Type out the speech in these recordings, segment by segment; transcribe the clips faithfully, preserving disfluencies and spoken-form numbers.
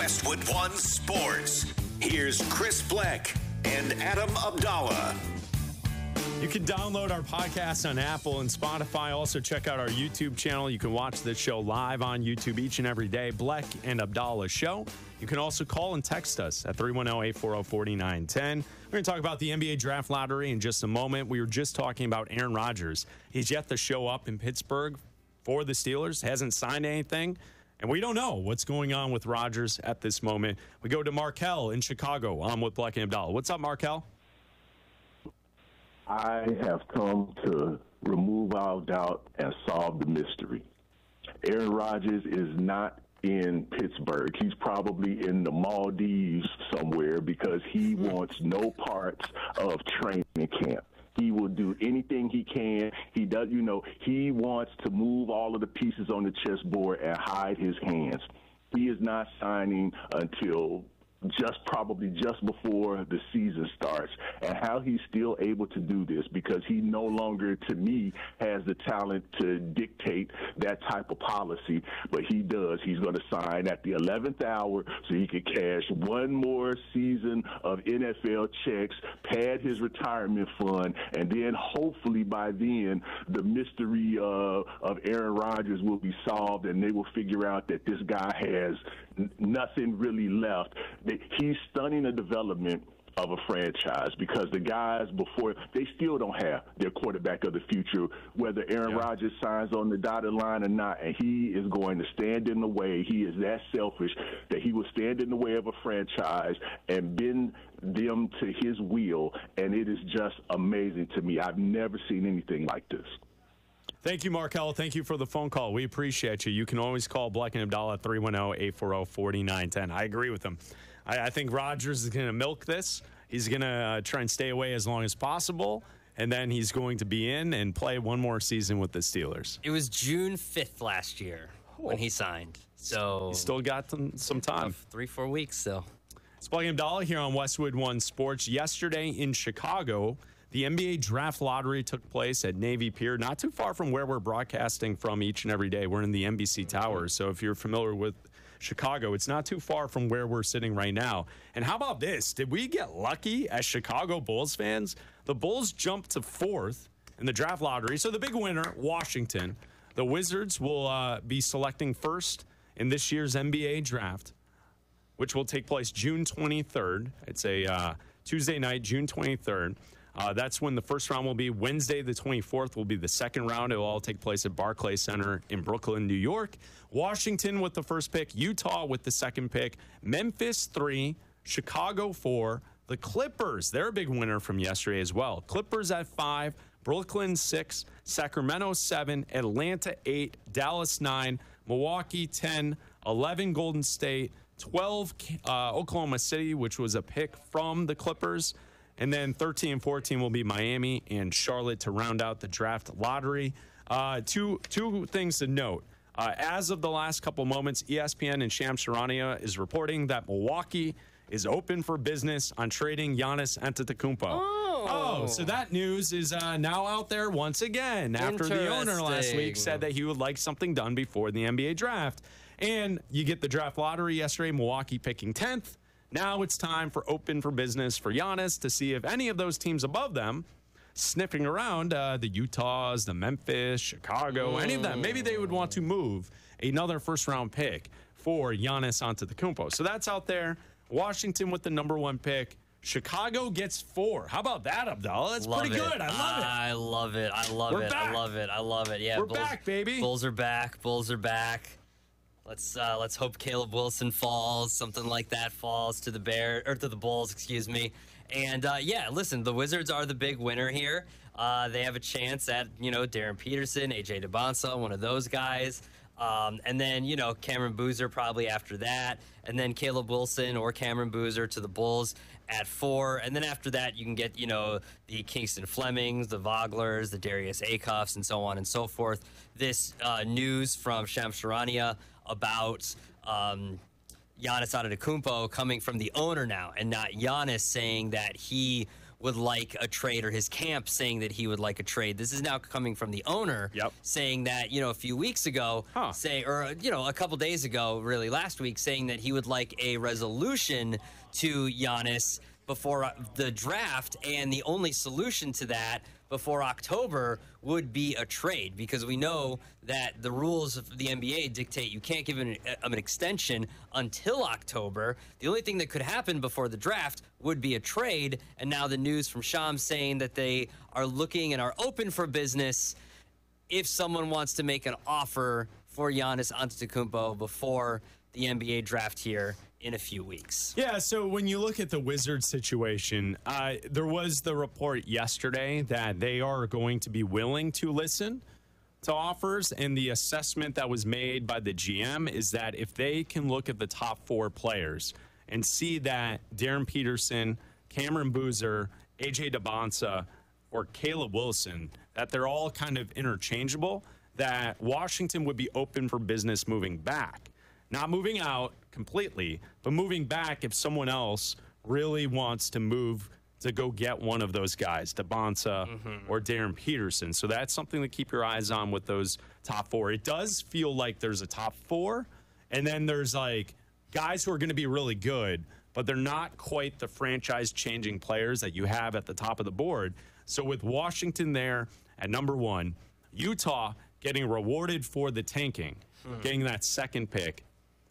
Westwood One Sports. Here's Chris Black and Adam Abdallah. You can download our podcast on Apple and Spotify. Also, check out our YouTube channel. You can watch this show live on YouTube each and every day. Black and Abdallah Show. You can also call and text us at three one zero, eight four zero, four nine one zero. We're going to talk about the N B A Draft Lottery in just a moment. We were just talking about Aaron Rodgers. He's yet to show up in Pittsburgh for the Steelers. Hasn't signed anything. And we don't know what's going on with Rodgers at this moment. We go to Markel in Chicago. I'm with Black and Abdallah. What's up, Markel? I have come to remove all doubt and solve the mystery. Aaron Rodgers is not in Pittsburgh. He's probably in the Maldives somewhere because he wants no parts of training camp. He will do anything he can. He does, you know, he wants to move all of the pieces on the chessboard and hide his hands. He is not signing until just probably just before the season starts, and how he's still able to do this because he no longer, to me, has the talent to dictate that type of policy, but he does. He's going to sign at the eleventh hour so he can cash one more season of N F L checks, pad his retirement fund, and then hopefully by then the mystery uh, of Aaron Rodgers will be solved and they will figure out that this guy has n- nothing really left. He's stunning the development of a franchise because the guys before, they still don't have their quarterback of the future, whether Aaron yeah. Rodgers signs on the dotted line or not, and he is going to stand in the way. He is that selfish that he will stand in the way of a franchise and bend them to his will, and it is just amazing to me. I've never seen anything like this. Thank you, Markel. Thank you for the phone call. We appreciate you. You can always call Black and Abdallah at three one zero, eight four zero, four nine one zero. I agree with him. I, I think Rodgers is going to milk this. He's going to uh, try and stay away as long as possible, and then he's going to be in and play one more season with the Steelers. It was June fifth last year when he signed. So he's still got some, some time. Three, four weeks, so. It's Black and Abdallah here on Westwood One Sports. Yesterday in Chicago, the N B A Draft Lottery took place at Navy Pier, not too far from where we're broadcasting from each and every day. We're in the N B C Towers, so if you're familiar with Chicago, it's not too far from where we're sitting right now. And how about this? Did we get lucky as Chicago Bulls fans? The Bulls jumped to fourth in the draft lottery. So the big winner, Washington. The Wizards will uh, be selecting first in this year's N B A draft, which will take place June twenty-third. It's a uh, Tuesday night, June twenty-third. Uh, that's when the first round will be. Wednesday, the twenty-fourth, will be the second round. It will all take place at Barclays Center in Brooklyn, New York. Washington with the first pick. Utah with the second pick. Memphis, three. Chicago, four. The Clippers, they're a big winner from yesterday as well. Clippers at five. Brooklyn, six. Sacramento, seven. Atlanta, eight. Dallas, nine. Milwaukee, ten. eleven, Golden State. twelve, uh, Oklahoma City, which was a pick from the Clippers. And then thirteen and fourteen will be Miami and Charlotte to round out the draft lottery. Uh, two two things to note. Uh, as of the last couple moments, E S P N and Shams Charania is reporting that Milwaukee is open for business on trading Giannis Antetokounmpo. Oh. oh, so that news is uh, now out there once again after the owner last week said that he would like something done before the N B A draft. And you get the draft lottery yesterday, Milwaukee picking tenth. Now it's time for open for business for Giannis to see if any of those teams above them sniffing around, uh, the Utahs, the Memphis, Chicago, mm. any of them, maybe they would want to move another first-round pick for Giannis Antetokounmpo. So that's out there. Washington with the number one pick. Chicago gets four. How about that, Abdallah? That's love pretty it. good. I love it. I love it. I love We're it. back. I love it. I love it. Yeah, We're Bulls, back, baby. Bulls are back. Bulls are back. Let's uh, let's hope Caleb Wilson falls, something like that falls to the Bear or to the Bulls, excuse me. And uh, yeah, listen, the Wizards are the big winner here. Uh, they have a chance at you know Darren Peterson, A J DeBonsa, one of those guys. Um, and then, you know, Cameron Boozer probably after that. And then Caleb Wilson or Cameron Boozer to the Bulls at four. And then after that, you can get, you know, the Kingston Flemings, the Voglers, the Darius Acuffs, and so on and so forth. This uh, news from Shams Charania about um, Giannis Antetokounmpo coming from the owner now and not Giannis saying that he would like a trade, or his camp saying that he would like a trade. This is now coming from the owner, yep. saying that, you know, a few weeks ago, huh. say, or, you know, a couple days ago, really last week, saying that he would like a resolution to Giannis before the draft, and the only solution to that before October would be a trade, because we know that the rules of the N B A dictate you can't give an, an extension until October. The only thing that could happen before the draft would be a trade, and now the news from Shams saying that they are looking and are open for business if someone wants to make an offer for Giannis Antetokounmpo before the N B A draft here in a few weeks. Yeah, so when you look at the Wizards situation, uh, there was the report yesterday that they are going to be willing to listen to offers, and the assessment that was made by the G M is that if they can look at the top four players and see that Darren Peterson, Cameron Boozer, A J Debonsa, or Caleb Wilson, that they're all kind of interchangeable, that Washington would be open for business moving back. Not moving out completely, but moving back if someone else really wants to move to go get one of those guys, Debonsa mm-hmm. or Darren Peterson. So that's something to keep your eyes on with those top four. It does feel like there's a top four, and then there's like guys who are going to be really good, but they're not quite the franchise-changing players that you have at the top of the board. So with Washington there at number one, Utah getting rewarded for the tanking, mm. getting that second pick,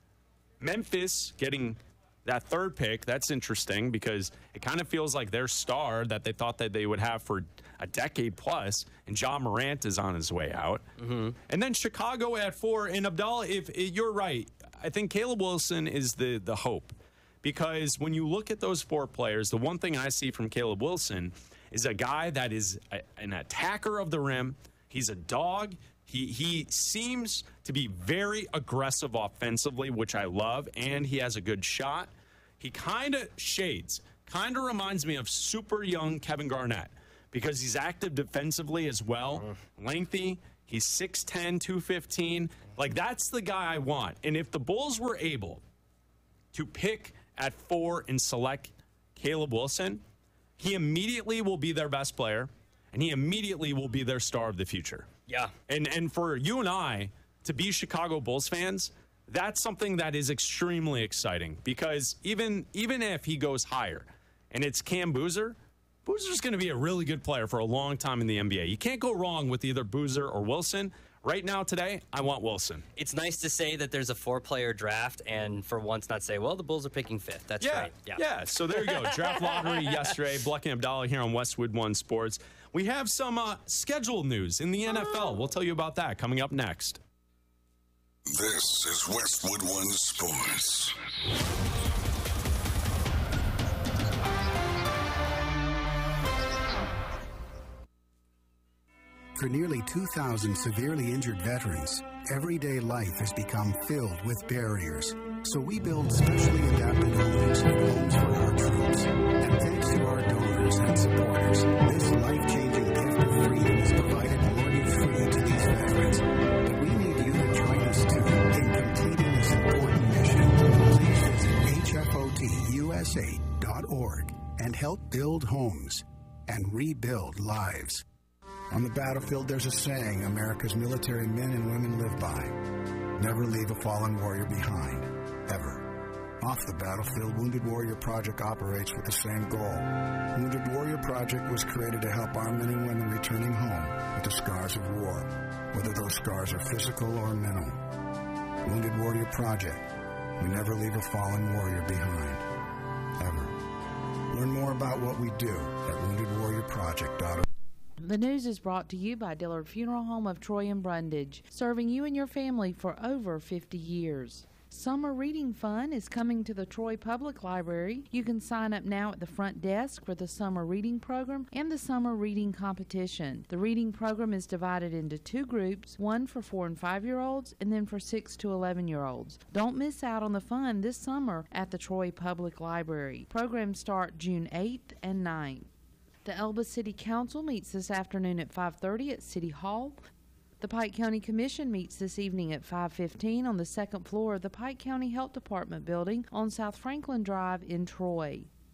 Memphis getting that third pick, that's interesting because it kind of feels like their star that they thought that they would have for a decade plus, and Ja Morant is on his way out. Mm-hmm. And then Chicago at four, and Abdallah, if, if you're right, I think Caleb Wilson is the, the hope. Because when you look at those four players, the one thing I see from Caleb Wilson is a guy that is a, an attacker of the rim. He's a dog. He he seems to be very aggressive offensively, which I love, and he has a good shot. He kind of shades, kind of reminds me of super young Kevin Garnett because he's active defensively as well, lengthy. He's six ten, two fifteen. Like, that's the guy I want. And if the Bulls were able to pick at four and select Caleb Wilson, he immediately will be their best player, and he immediately will be their star of the future. Yeah. And and for you and I to be Chicago Bulls fans, that's something that is extremely exciting because even even if he goes higher and it's Cam Boozer, Boozer's going to be a really good player for a long time in the N B A. You can't go wrong with either Boozer or Wilson. Right now, today, I want Wilson. It's nice to say that there's a four-player draft and for once not say, well, the Bulls are picking fifth. That's yeah, right. Yeah, yeah. So there you go. Draft lottery yesterday. Bleck and Abdallah here on Westwood One Sports. We have some uh, scheduled news in the N F L. We'll tell you about that coming up next. This is Westwood One Sports. For nearly two thousand severely injured veterans, everyday life has become filled with barriers. So we build specially adapted homes and homes for our troops. And thanks to our donors and supporters, this life-changing gift of freedom is provided mortgage-free to these veterans. But we need you to join us too in completing this important mission. Please visit H F O T U S A dot org and help build homes and rebuild lives. On the battlefield, there's a saying America's military men and women live by. Never leave a fallen warrior behind, ever. Off the battlefield, Wounded Warrior Project operates with the same goal. Wounded Warrior Project was created to help our men and women returning home with the scars of war, whether those scars are physical or mental. Wounded Warrior Project. We never leave a fallen warrior behind, ever. Learn more about what we do at wounded warrior project dot org. The news is brought to you by Dillard Funeral Home of Troy and Brundage, serving you and your family for over fifty years. Summer Reading Fun is coming to the Troy Public Library. You can sign up now at the front desk for the Summer Reading Program and the Summer Reading Competition. The reading program is divided into two groups, one for four and five-year-olds and then for six to eleven-year-olds. Don't miss out on the fun this summer at the Troy Public Library. Programs start June eighth and ninth. The Elba City Council meets this afternoon at five thirty at City Hall. The Pike County Commission meets this evening at five fifteen on the second floor of the Pike County Health Department building on South Franklin Drive in Troy.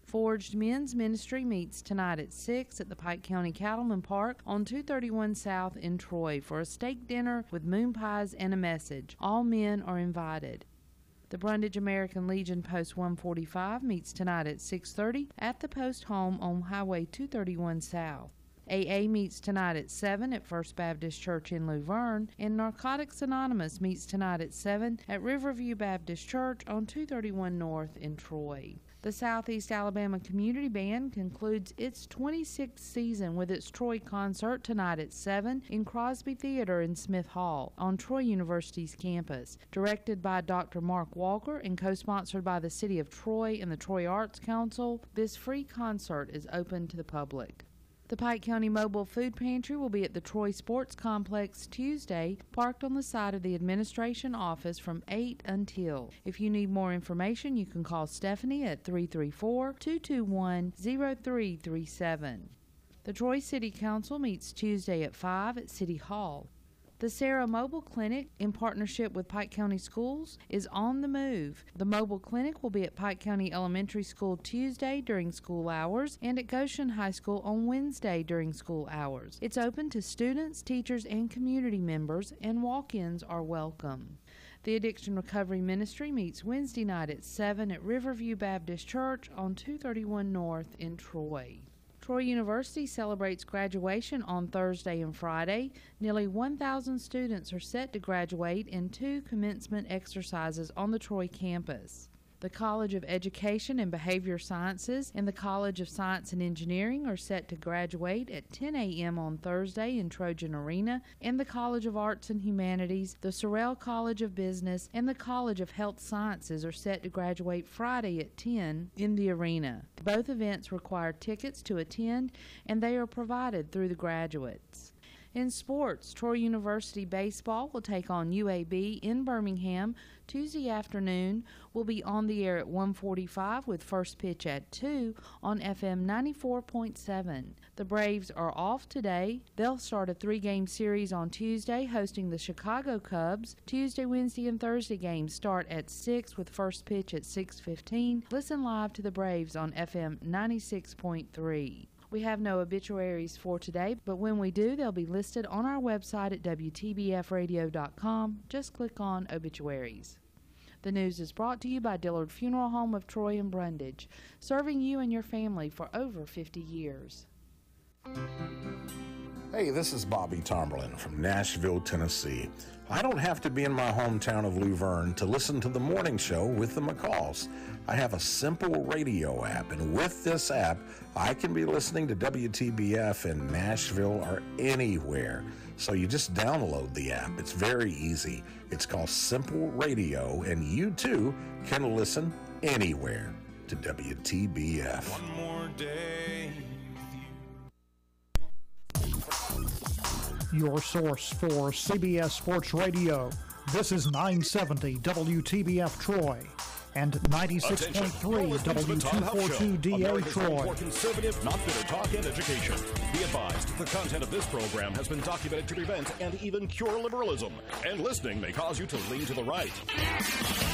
Forged Men's Ministry meets tonight at six at the Pike County Cattleman Park on two thirty-one South in Troy for a steak dinner with moon pies and a message. All men are invited. The Brundage American Legion Post one forty-five meets tonight at six thirty at the Post Home on Highway two thirty-one South. A A meets tonight at seven at First Baptist Church in Luverne, and Narcotics Anonymous meets tonight at seven at Riverview Baptist Church on two thirty-one North in Troy. The Southeast Alabama Community Band concludes its twenty-sixth season with its Troy concert tonight at seven in Crosby Theater in Smith Hall on Troy University's campus. Directed by Doctor Mark Walker and co-sponsored by the City of Troy and the Troy Arts Council, this free concert is open to the public. The Pike County Mobile Food Pantry will be at the Troy Sports Complex Tuesday, parked on the side of the administration office from eight until. If you need more information, you can call Stephanie at three three four, two two one, zero three three seven. The Troy City Council meets Tuesday at five at City Hall. The Sarah Mobile Clinic, in partnership with Pike County Schools, is on the move. The mobile clinic will be at Pike County Elementary School Tuesday during school hours and at Goshen High School on Wednesday during school hours. It's open to students, teachers, and community members, and walk-ins are welcome. The Addiction Recovery Ministry meets Wednesday night at seven at Riverview Baptist Church on two thirty-one North in Troy. Troy University celebrates graduation on Thursday and Friday. Nearly one thousand students are set to graduate in two commencement exercises on the Troy campus. The College of Education and Behavior Sciences and the College of Science and Engineering are set to graduate at ten a.m. on Thursday in Trojan Arena, and the College of Arts and Humanities, the Sorrell College of Business, and the College of Health Sciences are set to graduate Friday at ten in the arena. Both events require tickets to attend, and they are provided through the graduates. In sports, Troy University baseball will take on U A B in Birmingham Tuesday afternoon. Will be on the air at one forty-five with first pitch at two on F M ninety-four point seven. The Braves are off today. They'll start a three-game series on Tuesday, hosting the Chicago Cubs. Tuesday, Wednesday, and Thursday games start at six with first pitch at six fifteen. Listen live to the Braves on F M ninety-six point three. We have no obituaries for today, but when we do, they'll be listed on our website at W T B F radio dot com. Just click on Obituaries. The news is brought to you by Dillard Funeral Home of Troy and Brundage, serving you and your family for over fifty years. Hey, this is Bobby Tomberlin from Nashville, Tennessee. I don't have to be in my hometown of Luverne to listen to the morning show with the McCalls. I have a simple radio app, and with this app, I can be listening to W T B F in Nashville or anywhere. So you just download the app. It's very easy. It's called Simple Radio, and you too can listen anywhere to W T B F. One more day. Your source for C B S Sports Radio. This is nine seventy W T B F Troy and ninety-six point three W two forty-two D A Troy. For conservative, not bitter talk and education. Be advised, the content of this program has been documented to prevent and even cure liberalism, and listening may cause you to lean to the right.